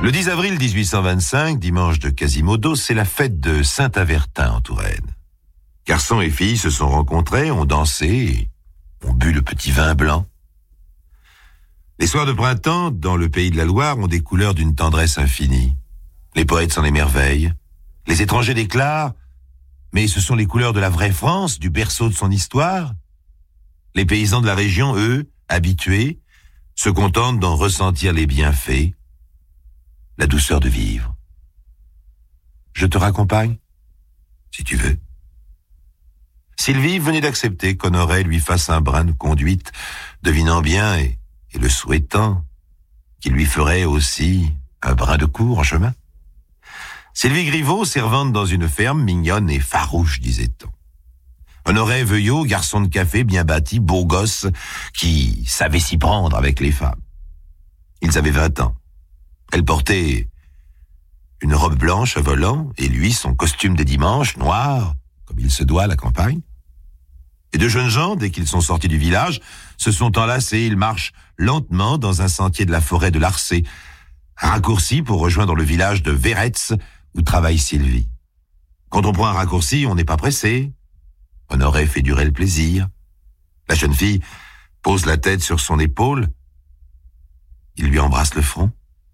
Le 10 avril 1825, dimanche de Quasimodo, c'est la fête de Saint-Avertin en Touraine. Garçons et filles se sont rencontrés, ont dansé et ont bu le petit vin blanc. Les soirs de printemps, dans le pays de la Loire, ont des couleurs d'une tendresse infinie. Les poètes s'en émerveillent, les étrangers déclarent, mais ce sont les couleurs de la vraie France, du berceau de son histoire. Les paysans de la région, eux, habitués, se contentent d'en ressentir les bienfaits, la douceur de vivre. Je te raccompagne, si tu veux. Sylvie venait d'accepter qu'Honoré lui fasse un brin de conduite, devinant bien et le souhaitant qu'il lui ferait aussi un brin de cour en chemin. Sylvie Griveau, servante dans une ferme, mignonne et farouche, disait-on. Honoré Veuillot, garçon de café, bien bâti, beau gosse, qui savait s'y prendre avec les femmes. Ils avaient 20 ans. Elle portait une robe blanche à volants, et lui, son costume des dimanches, noir, comme il se doit à la campagne. Les deux jeunes gens, dès qu'ils sont sortis du village, se sont enlacés. Ils marchent lentement dans un sentier de la forêt de l'Arcé, un raccourci pour rejoindre le village de Véretz, où travaille Sylvie. Quand on prend un raccourci, on n'est pas pressé. Honoré fait durer le plaisir. La jeune fille pose la tête sur son épaule. Il lui embrasse le front.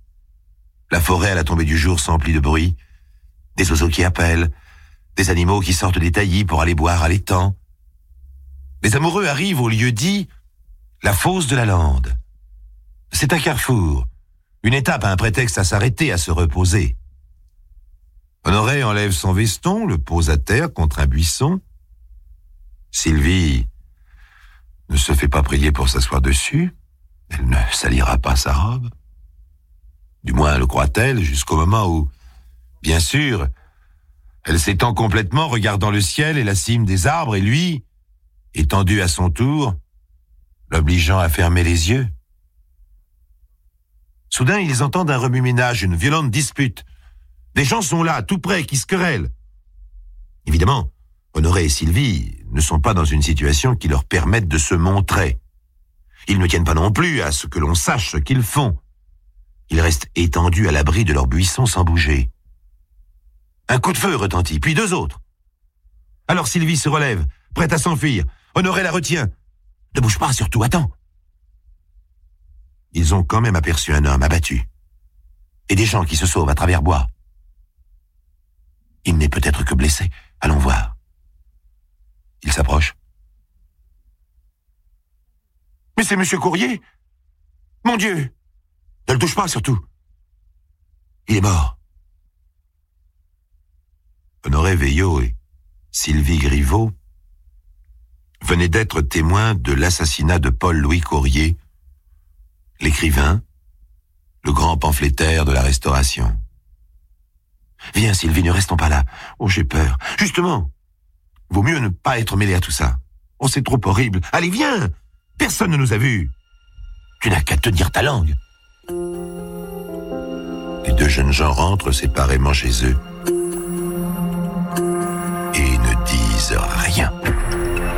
La forêt à la tombée du jour s'emplit de bruit. Des oiseaux qui appellent, des animaux qui sortent des taillis pour aller boire à l'étang. Les amoureux arrivent au lieu dit, la fosse de la Lande. C'est un carrefour, une étape, un prétexte à s'arrêter, à se reposer. Honoré enlève son veston, le pose à terre contre un buisson. Sylvie ne se fait pas prier pour s'asseoir dessus. Elle ne salira pas sa robe. Du moins le croit-elle, jusqu'au moment où, bien sûr, elle s'étend complètement, regardant le ciel et la cime des arbres, et lui, étendu à son tour, l'obligeant à fermer les yeux. Soudain, ils entendent un remue-ménage, une violente dispute. Des gens sont là, tout près, qui se querellent. Évidemment, Honoré et Sylvie ne sont pas dans une situation qui leur permette de se montrer. Ils ne tiennent pas non plus à ce que l'on sache ce qu'ils font. Ils restent étendus à l'abri de leur buisson sans bouger. Un coup de feu retentit, puis deux autres. Alors Sylvie se relève, prête à s'enfuir. Honoré la retient. Ne bouge pas, surtout, attends. Ils ont quand même aperçu un homme abattu. Et des gens qui se sauvent à travers bois. Il n'est peut-être que blessé. Allons voir. Il s'approche. Mais c'est Monsieur Courrier. Mon Dieu. Ne le touche pas, surtout. Il est mort. Honoré Veuillot et Sylvie Griveau venaient d'être témoins de l'assassinat de Paul-Louis Courrier, l'écrivain, le grand pamphlétaire de la Restauration. Viens, Sylvie, ne restons pas là. Oh, j'ai peur. Justement, vaut mieux ne pas être mêlé à tout ça. Oh, c'est trop horrible. Allez, viens. Personne ne nous a vus. Tu n'as qu'à tenir ta langue. Les deux jeunes gens rentrent séparément chez eux.